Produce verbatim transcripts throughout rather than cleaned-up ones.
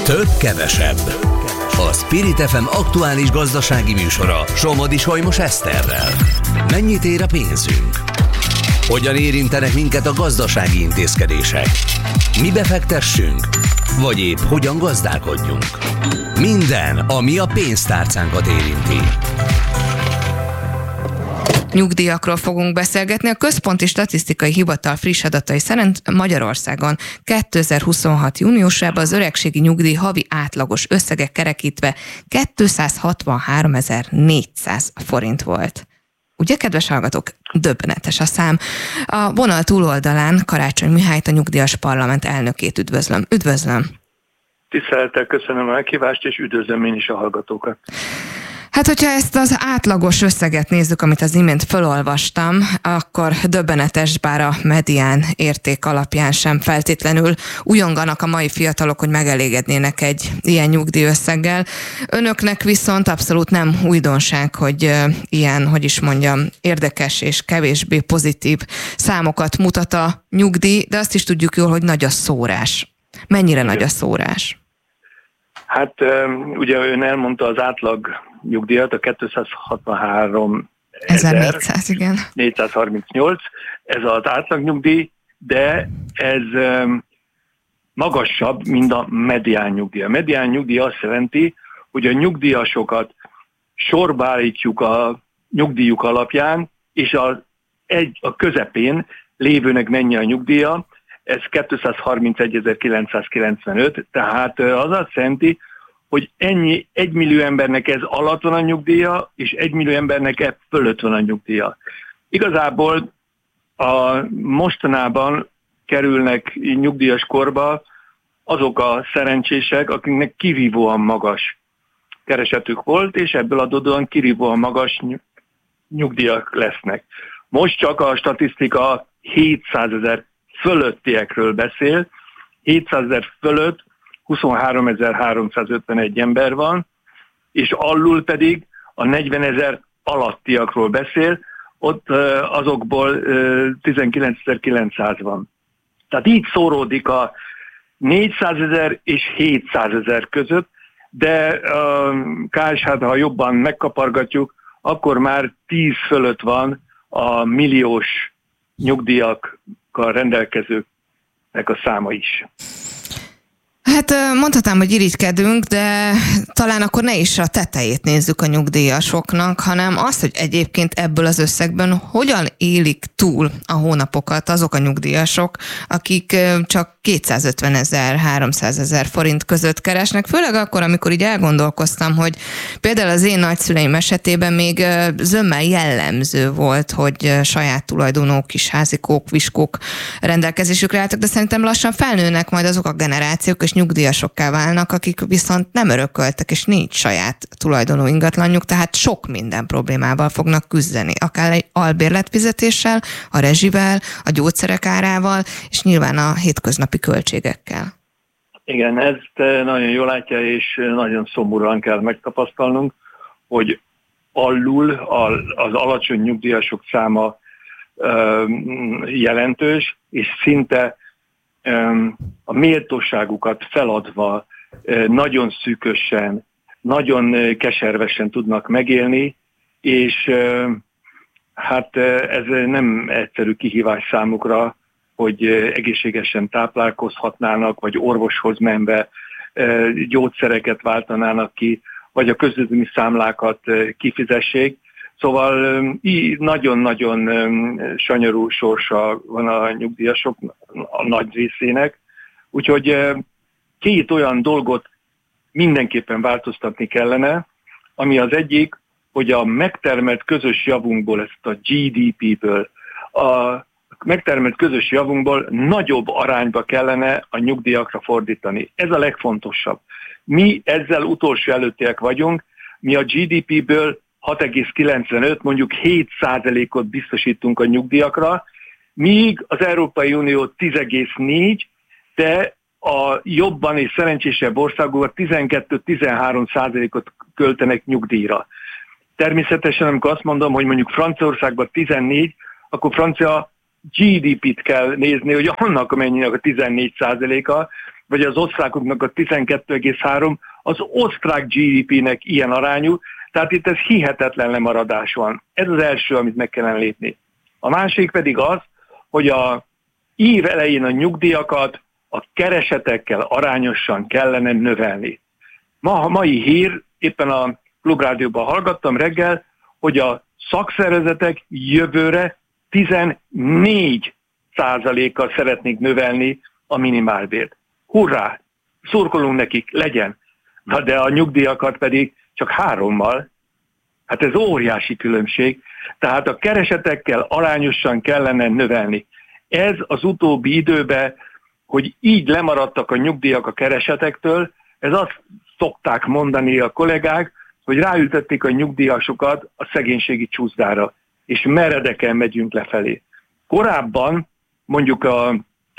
Több kevesebb. A Spirit ef em aktuális gazdasági műsora Somodi Solymos Eszterrel. Mennyit ér a pénzünk? Hogyan érintenek minket a gazdasági intézkedések? Mi befektessünk? Vagy épp hogyan gazdálkodjunk? Minden, ami a pénztárcánkat érinti. Nyugdíjakról fogunk beszélgetni. A Központi Statisztikai Hivatal friss adatai szerint Magyarországon kétezer-huszonhat júniusában az öregségi nyugdíj havi átlagos összege kerekítve kétszázhatvanháromezer-négyszáz forint volt. Ugye, kedves hallgatók, döbbenetes a szám. A vonal túloldalán Karácsony Mihályt, a Nyugdíjas Parlament elnökét üdvözlöm. Üdvözlöm! Tisztelettel köszönöm a meghívást, és üdvözlöm én is a hallgatókat. Hát, hogyha ezt az átlagos összeget nézzük, amit az imént felolvastam, akkor döbbenetes, bár a medián érték alapján sem feltétlenül ujonganak a mai fiatalok, hogy megelégednének egy ilyen nyugdíjösszeggel. Önöknek viszont abszolút nem újdonság, hogy ilyen, hogy is mondjam, érdekes és kevésbé pozitív számokat mutat a nyugdíj, de azt is tudjuk jól, hogy nagy a szórás. Mennyire nagy a szórás? Hát ugye ön elmondta az átlag nyugdíjat, a kétszázhatvanháromezer-négyszáz, igen. négyszázharmincnyolc, ez az átlagnyugdíj, de ez magasabb, mint a medián nyugdíj. A medián nyugdíj azt jelenti, hogy a nyugdíjasokat sorba állítjuk a nyugdíjuk alapján, és a, egy, a közepén lévőnek mennyi a nyugdíja, ez kétszázharmincegyezer-kilencszázkilencvenöt, tehát az azt jelenti, hogy ennyi, egymillió embernek ez alatt van a nyugdíja, és egymillió embernek e fölött van a nyugdíja. Igazából a mostanában kerülnek nyugdíjas korba azok a szerencsések, akiknek kirívóan magas keresetük volt, és ebből adódóan kirívóan magas nyugdíjak lesznek. Most csak a statisztika hétszázezer fölöttiekről beszél, hétszázezer fölött huszonháromezer-háromszázötvenegy ember van, és alul pedig a negyvenezer alattiakról beszél, ott azokból tizenkilencezer-kilencszáz van. Tehát így szóródik a négyszázezer és hétszázezer között, de a ká es há-t, ha jobban megkapargatjuk, akkor már tíz fölött van a milliós nyugdíjakkal rendelkezőknek a száma is. Hát mondhatnám, hogy irigykedünk, de talán akkor ne is a tetejét nézzük a nyugdíjasoknak, hanem azt, hogy egyébként ebből az összegben hogyan élik túl a hónapokat azok a nyugdíjasok, akik csak kétszázötvenezer-háromszázezer forint között keresnek, főleg akkor, amikor így elgondolkoztam, hogy például az én nagyszüleim esetében még zömmel jellemző volt, hogy saját tulajdonú kis házikók, viskók rendelkezésükre álltak, de szerintem lassan felnőnek majd azok a generációk, és nyugdíjasokká válnak, akik viszont nem örököltek, és nincs saját tulajdonú ingatlanjuk, tehát sok minden problémával fognak küzdeni, akár egy albérletfizetéssel, a rezsivel, a gyógyszerek árával, és nyilván a hétköznapi költségekkel. Igen, ezt nagyon jól látja, és nagyon szomorúan kell megtapasztalnunk, hogy alul az alacsony nyugdíjasok száma jelentős, és szinte a méltóságukat feladva nagyon szűkösen, nagyon keservesen tudnak megélni, és hát ez nem egyszerű kihívás számukra, hogy egészségesen táplálkozhatnának, vagy orvoshoz menve gyógyszereket váltanának ki, vagy a közvetlenül számlákat kifizessék. Szóval nagyon-nagyon sanyarú sorsa van a nyugdíjasok a nagy részének. Úgyhogy két olyan dolgot mindenképpen változtatni kellene, ami az egyik, hogy a megtermelt közös javunkból, ezt a gé dé pé-ből, a megtermelt közös javunkból nagyobb arányba kellene a nyugdíjakra fordítani. Ez a legfontosabb. Mi ezzel utolsó előttiek vagyunk, mi a gé dé pé-ből hat egész kilencvenöt, mondjuk hét százalékot biztosítunk a nyugdíjakra, míg az Európai Unió tíz egész négy, de a jobban és szerencsésebb országok tizenkettő-tizenhárom százalékot költenek nyugdíjra. Természetesen, amikor azt mondom, hogy mondjuk Franciaországban tizennégy, akkor francia gé dé pét kell nézni, hogy annak mennyinek a tizennégy százaléka, vagy az osztrákoknak a tizenkettő egész három, az osztrák gé dé pé-nek ilyen arányú, tehát itt ez hihetetlen lemaradás van. Ez az első, amit meg kellene lépni. A másik pedig az, hogy a év elején a nyugdíjakat a keresetekkel arányosan kellene növelni. Ma a mai hír, éppen a Klubrádióban hallgattam reggel, hogy a szakszervezetek jövőre tizennégy százalékkal szeretnék növelni a minimálbért. Hurrá! Szurkolunk nekik, legyen! Na de a nyugdíjakat pedig csak hárommal. Hát ez óriási különbség. Tehát a keresetekkel arányosan kellene növelni. Ez az utóbbi időben, hogy így lemaradtak a nyugdíjak a keresetektől, ez azt szokták mondani a kollégák, hogy ráültették a nyugdíjasokat a szegénységi csúszdára, és meredeken megyünk lefelé. Korábban, mondjuk a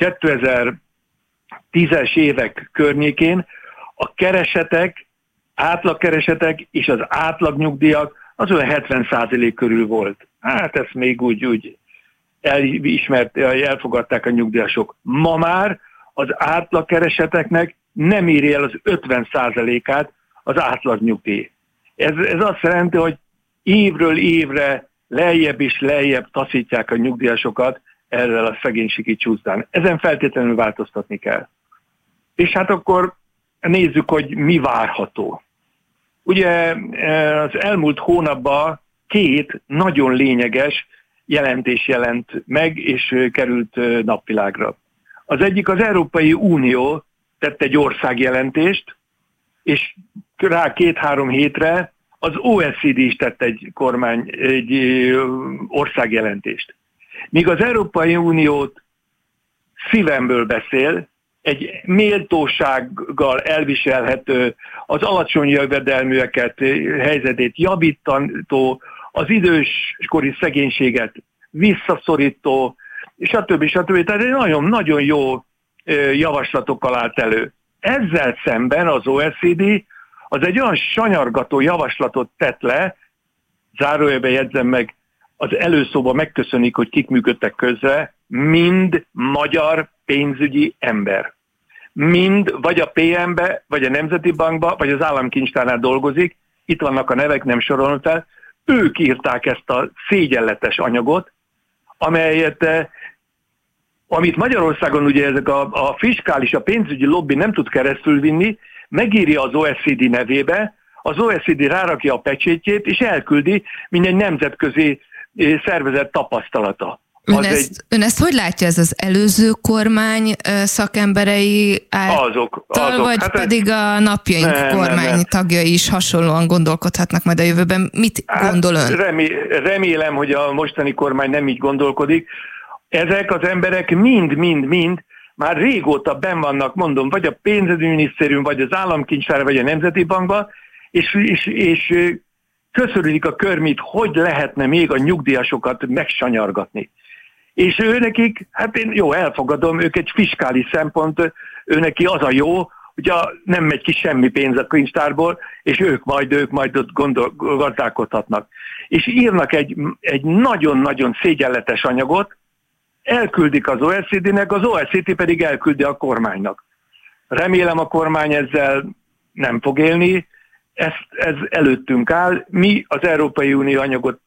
kétezer-tízes évek környékén a keresetek, átlagkeresetek és az átlagnyugdíjak az olyan hetven százalék körül volt. Hát ezt még úgy, úgy elismert, elfogadták a nyugdíjasok. Ma már az átlagkereseteknek nem éri el az ötven százalékát az átlagnyugdíj. Ez, ez azt jelenti, hogy évről évre lejjebb és lejjebb taszítják a nyugdíjasokat ezzel a szegénységi csúszdán. Ezen feltétlenül változtatni kell. És hát akkor nézzük, hogy mi várható. Ugye az elmúlt hónapban két nagyon lényeges jelentés jelent meg, és került napvilágra. Az egyik az Európai Unió tett egy országjelentést, és rá két-három hétre az o e cé dé is tett egy kormány, egy országjelentést. Míg az Európai Uniót szívemből beszél, egy méltósággal elviselhető, az alacsony jövedelműeket helyzetét javító, az időskori szegénységet visszaszorító, stb. stb. Tehát egy nagyon-nagyon jó javaslatokkal állt elő. Ezzel szemben az o e cé dé az egy olyan sanyargató javaslatot tett le, zárójelben jegyzem meg, az előszóban megköszönik, hogy kik működtek közre, mind magyar pénzügyi ember. Mind vagy a pé em-be, vagy a Nemzeti Bankba, vagy az Államkincstárnál dolgozik, itt vannak a nevek, nem sorolom fel, ők írták ezt a szégyenletes anyagot, amelyet, amit Magyarországon ugye ezek a, a fiskális, a pénzügyi lobby nem tud keresztül vinni, megírja az o e cé dé nevébe, az o e cé dé rárakja a pecsétjét, és elküldi, mint egy nemzetközi szervezet tapasztalata. Ön ezt, egy... ön ezt hogy látja, ez az előző kormány szakemberei által, azok, azok. vagy hát pedig a napjaink ne, kormány ne, ne. tagjai is hasonlóan gondolkodhatnak majd a jövőben? Mit hát gondol ön? Remé, remélem, hogy a mostani kormány nem így gondolkodik. Ezek az emberek mind-mind-mind már régóta benn vannak, mondom, vagy a pénzügyminisztérium, vagy az Államkincstár, vagy a Nemzeti Bankban, és, és, és köszörülik a körmét, hogy lehetne még a nyugdíjasokat megsanyargatni. És őnekik, hát én jó, elfogadom, ők egy fiskális szempont, őneki az a jó, hogy a, nem megy ki semmi pénz a kincstárból, és ők majd, ők majd ott gondol, gazdálkodhatnak. És írnak egy, egy nagyon-nagyon szégyenletes anyagot, elküldik az o e cé dé-nek, az o e cé dé pedig elküldi a kormánynak. Remélem a kormány ezzel nem fog élni, ez, ez előttünk áll. Mi az Európai Unió anyagot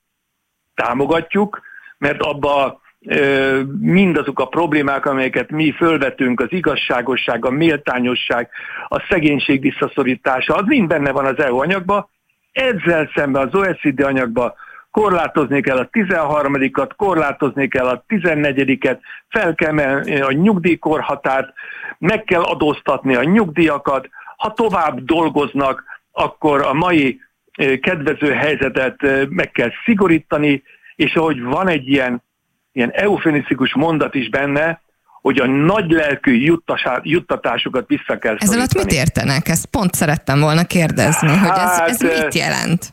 támogatjuk, mert abba ö, mindazok a problémák, amelyeket mi fölvetünk, az igazságosság, a méltányosság, a szegénység visszaszorítása, az mind benne van az é u anyagban. Ezzel szemben az o e cé dé anyagban korlátozni kell a tizenharmadikat, korlátozni kell a tizennegyediket, fel kell emelni a nyugdíjkorhatárt, meg kell adóztatni a nyugdíjakat, ha tovább dolgoznak, akkor a mai kedvező helyzetet meg kell szigorítani, és ahogy van egy ilyen, ilyen eufemisztikus mondat is benne, hogy a nagylelkű juttatásokat vissza kell szorítani. Ez alatt mit értenek? Ezt pont szerettem volna kérdezni, hogy ez, ez hát, mit jelent?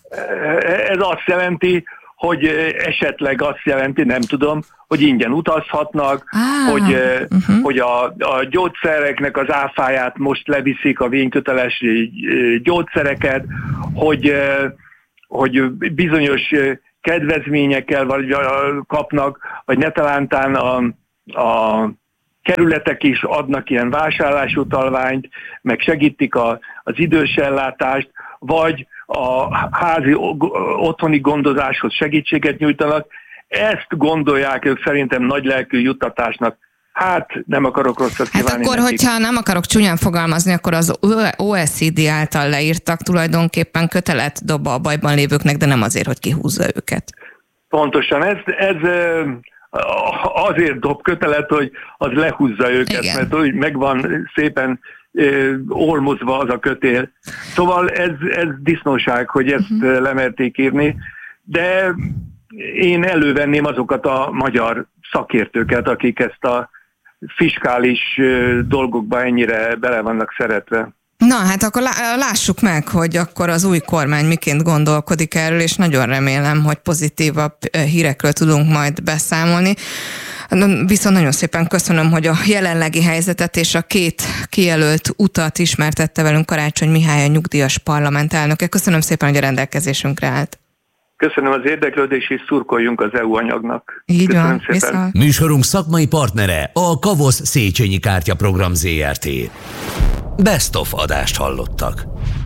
Ez azt jelenti, hogy esetleg azt jelenti, nem tudom, hogy ingyen utazhatnak, ah, hogy, uh-huh. hogy a, a gyógyszereknek az áfáját most leviszik, a vényköteles gyógyszereket, hogy, hogy bizonyos kedvezményekkel vagy kapnak, vagy netalántán a, a kerületek is adnak ilyen vásárlásutalványt, meg segítik a, az idősellátást, vagy a házi otthoni gondozáshoz segítséget nyújtanak. Ezt gondolják ők szerintem nagylelkű juttatásnak. Hát nem akarok rosszat kívánni. Hát akkor, nekik. hogyha nem akarok csúnyán fogalmazni, akkor az o e cé dé által leírtak tulajdonképpen kötelet dob a bajban lévőknek, de nem azért, hogy kihúzza őket. Pontosan, ez, ez azért dob kötelet, hogy az lehúzza őket, igen. Mert úgy megvan szépen olmozva az a kötél. Szóval ez, ez disznóság, hogy ezt uh-huh. lemerték írni, de én elővenném azokat a magyar szakértőket, akik ezt a fiskális dolgokba ennyire bele vannak szeretve. Na, hát akkor lássuk meg, hogy akkor az új kormány miként gondolkodik erről, és nagyon remélem, hogy pozitívabb hírekről tudunk majd beszámolni. Viszont nagyon szépen köszönöm, hogy a jelenlegi helyzetet és a két kijelölt utat ismertette velünk Karácsony Mihály, a nyugdíjas parlamentelnöke. Köszönöm szépen, hogy a rendelkezésünkre állt. Köszönöm az érdeklődést, és szurkoljunk az é u anyagnak. Így Köszönöm van, szépen. Viszont. Műsorunk szakmai partnere a Kavosz Széchenyi Kártya Program zé er té. Best of adást hallottak.